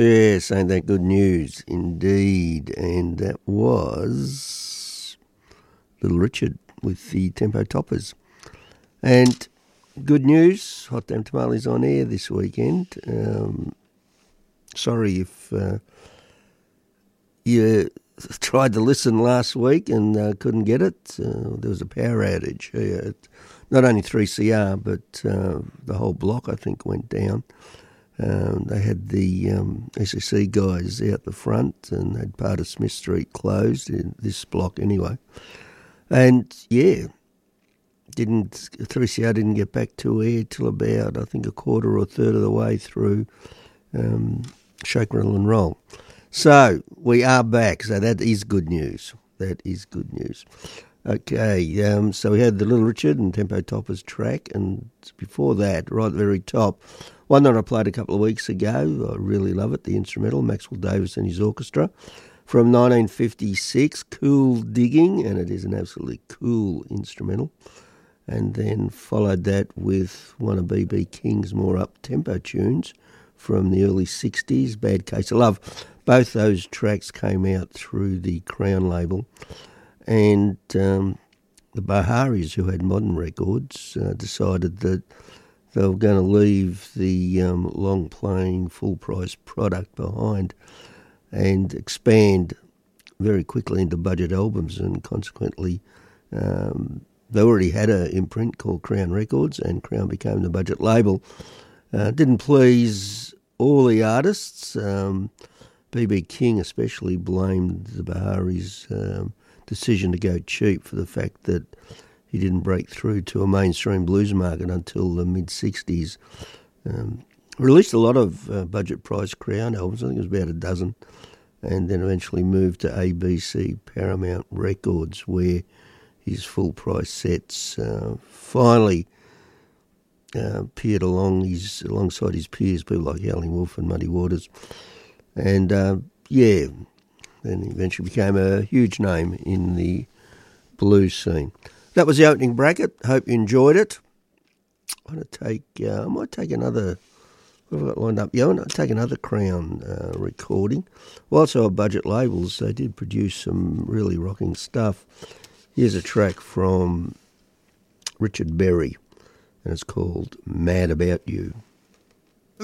Yes, ain't that good news indeed. And that was Little Richard with the Tempo Toppers. And good news, Hot Damn Tamales on air this weekend. Sorry if you tried to listen last week and couldn't get it. There was a power outage. Not only 3CR, but the whole block, I think, went down. They had the SEC guys out the front and had part of Smith Street closed, in this block anyway. And, yeah, 3CR didn't get back to air till about, I think, a quarter or a third of the way through Shake, Rattle and Roll. So, we are back, so that is good news. That is good news. Okay, so we had the Little Richard and Tempo Toppers track, and before that, right at the very top, one that I played a couple of weeks ago, I really love it, the instrumental, Maxwell Davis and his orchestra, from 1956, Cool Digging, and it is an absolutely cool instrumental, and then followed that with one of B.B. King's more up-tempo tunes from the early 60s, Bad Case of Love. Both those tracks came out through the Crown label, and the Baharis, who had Modern Records, decided that they were going to leave the long-playing, full-price product behind and expand very quickly into budget albums, and consequently they already had an imprint called Crown Records, and Crown became the budget label. Didn't please all the artists. B.B. King especially blamed the Baharis' decision to go cheap for the fact that he didn't break through to a mainstream blues market until the mid-60s. Released a lot of budget-priced Crown albums, I think it was about a dozen, and then eventually moved to ABC Paramount Records, where his full-price sets finally appeared alongside his peers, people like Howling Wolf and Muddy Waters. And, then he eventually became a huge name in the blues scene. That was the opening bracket. Hope you enjoyed it. I might take another, what have I got lined up? Yeah, I might take another Crown recording. Also, on budget labels, they did produce some really rocking stuff. Here's a track from Richard Berry, and it's called Mad About You.